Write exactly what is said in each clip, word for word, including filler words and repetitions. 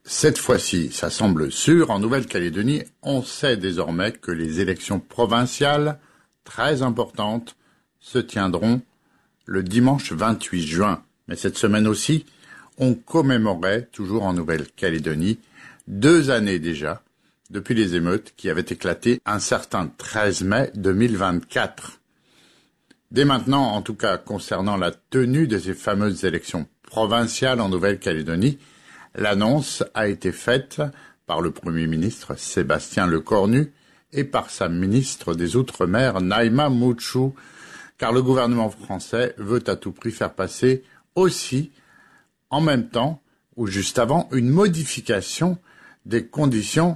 Cette fois-ci, ça semble sûr, en Nouvelle-Calédonie, on sait désormais que les élections provinciales, très importantes, se tiendront le dimanche vingt-huit juin. Mais cette semaine aussi, on commémorait, toujours en Nouvelle-Calédonie, deux années déjà, depuis les émeutes qui avaient éclaté un certain treize mai deux mille vingt-quatre. Dès maintenant, en tout cas concernant la tenue de ces fameuses élections provinciales en Nouvelle-Calédonie, l'annonce a été faite par le Premier ministre Sébastien Lecornu et par sa ministre des Outre-mer Naïma Moutchou, car le gouvernement français veut à tout prix faire passer aussi, en même temps ou juste avant, une modification des conditions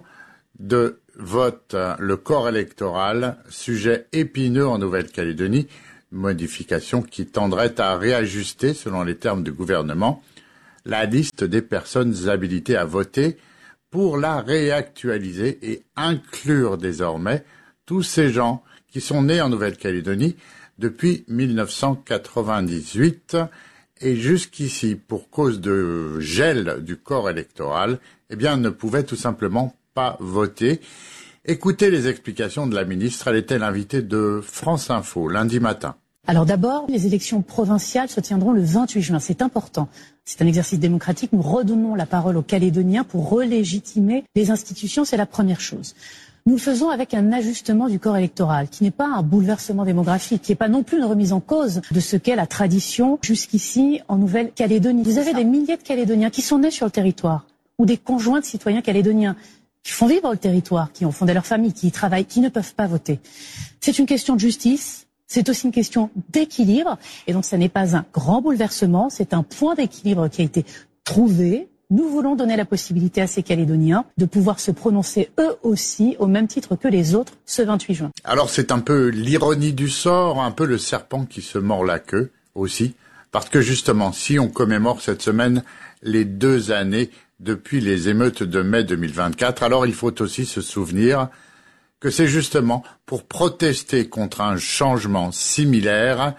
de vote. Le corps électoral, sujet épineux en Nouvelle-Calédonie, modification qui tendrait à réajuster, selon les termes du gouvernement, la liste des personnes habilitées à voter pour la réactualiser et inclure désormais tous ces gens qui sont nés en Nouvelle-Calédonie depuis mille neuf cent quatre-vingt-dix-huit et jusqu'ici, pour cause de gel du corps électoral, eh bien, ne pouvaient tout simplement pas voter. Écoutez les explications de la ministre, elle était l'invitée de France Info lundi matin. Alors d'abord, les élections provinciales se tiendront le vingt-huit juin. C'est important. C'est un exercice démocratique. Nous redonnons la parole aux Calédoniens pour relégitimer les institutions. C'est la première chose. Nous le faisons avec un ajustement du corps électoral, qui n'est pas un bouleversement démographique, qui n'est pas non plus une remise en cause de ce qu'est la tradition jusqu'ici en Nouvelle-Calédonie. Vous avez des milliers de Calédoniens qui sont nés sur le territoire, ou des conjoints de citoyens calédoniens, qui font vivre le territoire, qui ont fondé leur famille, qui y travaillent, qui ne peuvent pas voter. C'est une question de justice. C'est aussi une question d'équilibre, et donc ça n'est pas un grand bouleversement, c'est un point d'équilibre qui a été trouvé. Nous voulons donner la possibilité à ces Calédoniens de pouvoir se prononcer eux aussi, au même titre que les autres, ce vingt-huit juin. Alors c'est un peu l'ironie du sort, un peu le serpent qui se mord la queue aussi, parce que justement, si on commémore cette semaine les deux années depuis les émeutes de mai deux mille vingt-quatre, alors il faut aussi se souvenir que c'est justement pour protester contre un changement similaire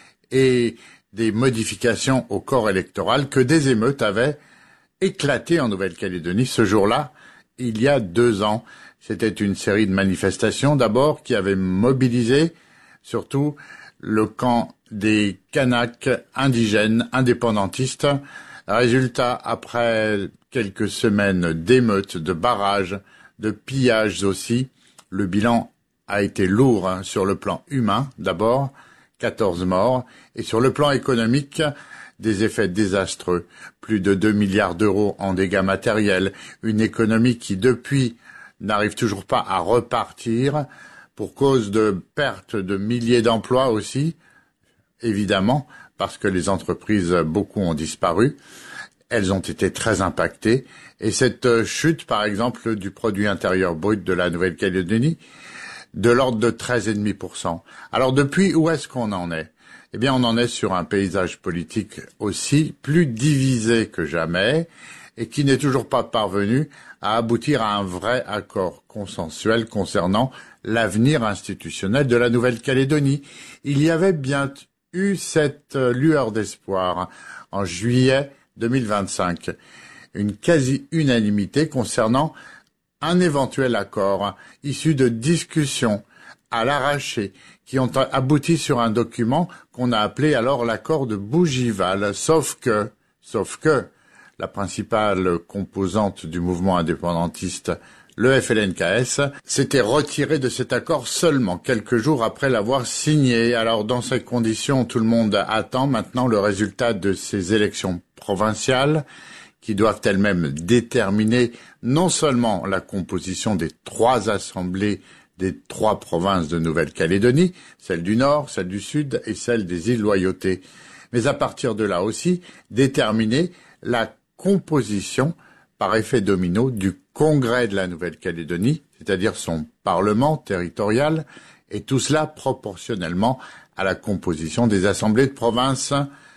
et des modifications au corps électoral que des émeutes avaient éclaté en Nouvelle-Calédonie ce jour-là, il y a deux ans. C'était une série de manifestations d'abord qui avaient mobilisé surtout le camp des Kanaks indigènes indépendantistes. Résultat, après quelques semaines d'émeutes, de barrages, de pillages aussi, le bilan a été lourd hein, sur le plan humain, d'abord, quatorze morts, et sur le plan économique, des effets désastreux. Plus de deux milliards d'euros en dégâts matériels, une économie qui, depuis, n'arrive toujours pas à repartir, pour cause de perte de milliers d'emplois aussi, évidemment, parce que les entreprises, beaucoup ont disparu. Elles ont été très impactées. Et cette chute, par exemple, du produit intérieur brut de la Nouvelle-Calédonie, de l'ordre de treize virgule cinq pour cent. Alors depuis, où est-ce qu'on en est? Eh bien, on en est sur un paysage politique aussi plus divisé que jamais et qui n'est toujours pas parvenu à aboutir à un vrai accord consensuel concernant l'avenir institutionnel de la Nouvelle-Calédonie. Il y avait bien eu cette lueur d'espoir en juillet deux mille vingt-cinq, une quasi-unanimité concernant un éventuel accord issu de discussions à l'arraché qui ont abouti sur un document qu'on a appelé alors l'accord de Bougival, sauf que, sauf que, la principale composante du mouvement indépendantiste, le F L N K S, s'était retiré de cet accord seulement quelques jours après l'avoir signé. Alors, dans ces conditions, tout le monde attend maintenant le résultat de ces élections provinciales qui doivent elles-mêmes déterminer non seulement la composition des trois assemblées des trois provinces de Nouvelle-Calédonie, celle du Nord, celle du Sud et celle des îles Loyauté, mais à partir de là aussi, déterminer la composition par effet domino du Congrès de la Nouvelle-Calédonie, c'est-à-dire son Parlement territorial, et tout cela proportionnellement à la composition des assemblées de province.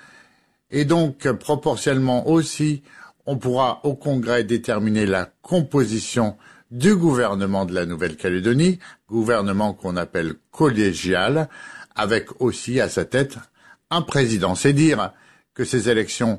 Et donc, proportionnellement aussi, on pourra au Congrès déterminer la composition du gouvernement de la Nouvelle-Calédonie, gouvernement qu'on appelle collégial, avec aussi à sa tête un président. C'est dire que ces élections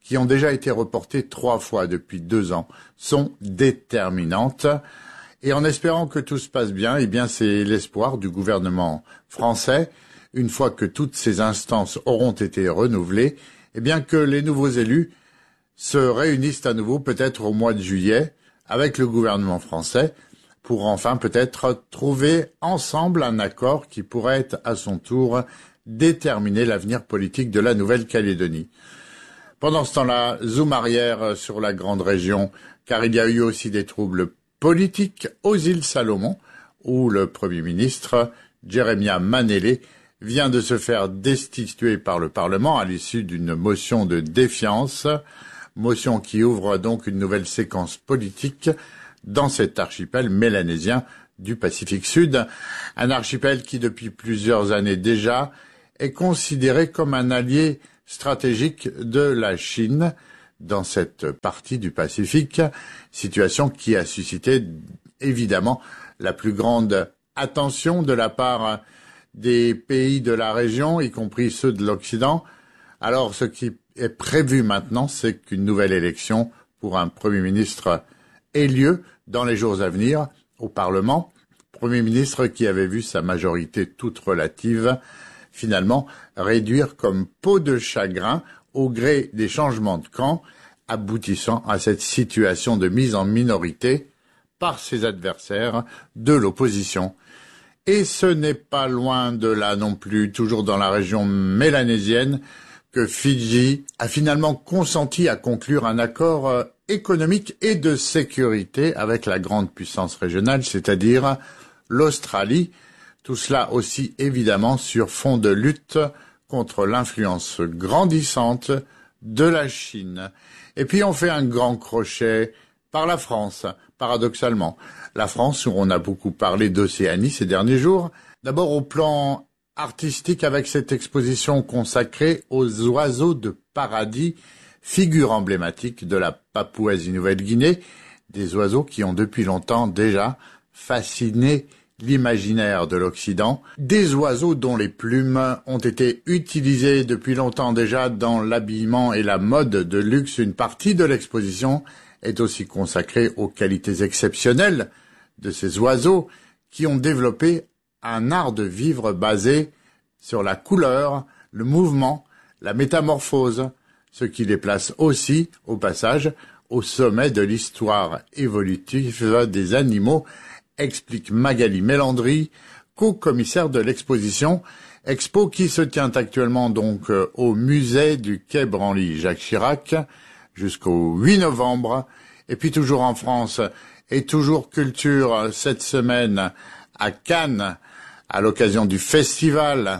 qui ont déjà été reportées trois fois depuis deux ans, sont déterminantes. Et en espérant que tout se passe bien, eh bien, c'est l'espoir du gouvernement français, une fois que toutes ces instances auront été renouvelées, eh bien, que les nouveaux élus se réunissent à nouveau, peut-être au mois de juillet, avec le gouvernement français, pour enfin peut-être trouver ensemble un accord qui pourrait être à son tour déterminer l'avenir politique de la Nouvelle-Calédonie. Pendant ce temps-là, zoom arrière sur la grande région, car il y a eu aussi des troubles politiques aux îles Salomon, où le Premier ministre, Jeremiah Manele, vient de se faire destituer par le Parlement à l'issue d'une motion de défiance, motion qui ouvre donc une nouvelle séquence politique dans cet archipel mélanésien du Pacifique Sud, un archipel qui depuis plusieurs années déjà est considéré comme un allié stratégique de la Chine dans cette partie du Pacifique, situation qui a suscité évidemment la plus grande attention de la part des pays de la région, y compris ceux de l'Occident. Alors ce qui est prévu maintenant, c'est qu'une nouvelle élection pour un Premier ministre ait lieu dans les jours à venir au Parlement. Premier ministre qui avait vu sa majorité toute relative finalement réduire comme peau de chagrin au gré des changements de camp, aboutissant à cette situation de mise en minorité par ses adversaires de l'opposition. Et ce n'est pas loin de là non plus, toujours dans la région mélanésienne, que Fidji a finalement consenti à conclure un accord économique et de sécurité avec la grande puissance régionale, c'est-à-dire l'Australie. Tout cela aussi évidemment sur fond de lutte contre l'influence grandissante de la Chine. Et puis on fait un grand crochet par la France, paradoxalement. La France, où on a beaucoup parlé d'Océanie ces derniers jours, d'abord au plan artistique avec cette exposition consacrée aux oiseaux de paradis, figure emblématique de la Papouasie-Nouvelle-Guinée, des oiseaux qui ont depuis longtemps déjà fasciné l'imaginaire de l'Occident, des oiseaux dont les plumes ont été utilisées depuis longtemps déjà dans l'habillement et la mode de luxe. Une partie de l'exposition est aussi consacrée aux qualités exceptionnelles de ces oiseaux qui ont développé un art de vivre basé sur la couleur, le mouvement, la métamorphose, ce qui les place aussi, au passage, au sommet de l'histoire évolutive des animaux, explique Magali Mélandry, co-commissaire de l'exposition, expo qui se tient actuellement donc au musée du Quai Branly Jacques Chirac jusqu'au huit novembre, et puis toujours en France, et toujours culture cette semaine à Cannes, à l'occasion du festival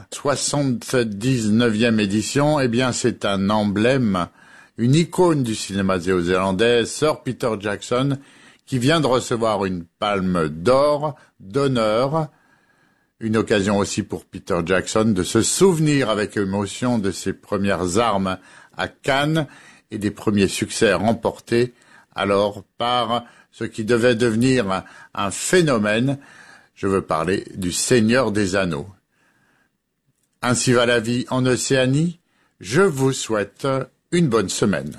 soixante-dix-neuvième édition. Eh bien, c'est un emblème, une icône du cinéma néo-zélandais, Sir Peter Jackson, qui vient de recevoir une palme d'or d'honneur. Une occasion aussi pour Peter Jackson de se souvenir avec émotion de ses premières armes à Cannes et des premiers succès remportés alors par ce qui devait devenir un phénomène. Je veux parler du Seigneur des Anneaux. Ainsi va la vie en Océanie. Je vous souhaite une bonne semaine.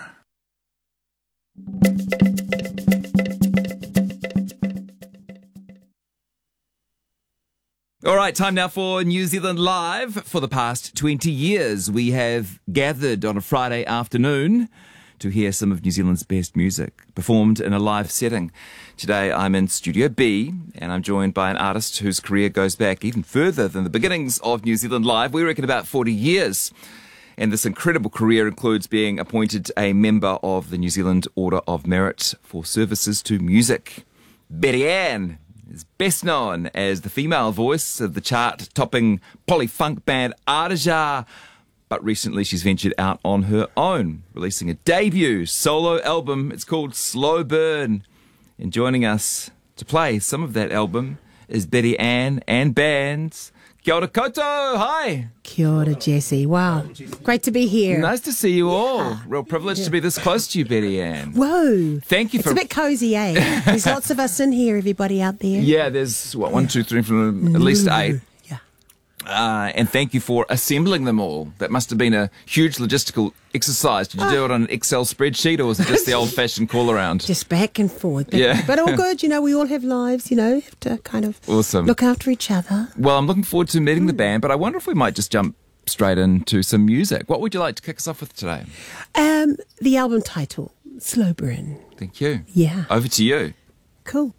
All right, time now for New Zealand Live. For the past twenty years, we have gathered on a Friday afternoon to hear some of New Zealand's best music, performed in a live setting. Today I'm in Studio B, and I'm joined by an artist whose career goes back even further than the beginnings of New Zealand Live. We reckon about forty years. And this incredible career includes being appointed a member of the New Zealand Order of Merit for services to music. Betty Ann is best known as the female voice of the chart-topping poly-funk band Artaja, but recently she's ventured out on her own, releasing a debut solo album. It's called Slow Burn. And joining us to play some of that album is Betty Ann and bands. Kia ora koutou, hi! Kia ora, Jesse. Wow, great to be here. Nice to see you all. Yeah. Real privilege Yeah. to be this close to you, Betty Ann. Whoa. Thank you it's for... It's a bit cosy, eh? There's lots of us in here, everybody out there. Yeah, there's, what, one, two, three, four, at least eight. Yeah. Uh, and thank you for assembling them all. That must have been a huge logistical exercise. Did you do it on an Excel spreadsheet, or was it just the old-fashioned call-around? Just back and forth. But, Yeah. but all good. You know, we all have lives, you know, have to kind of Awesome. look after each other. Well, I'm looking forward to meeting the band, but I wonder if we might just jump straight into some music. What would you like to kick us off with today? Um, the album title, Slow Burn. Thank you. Yeah. Over to you. Cool.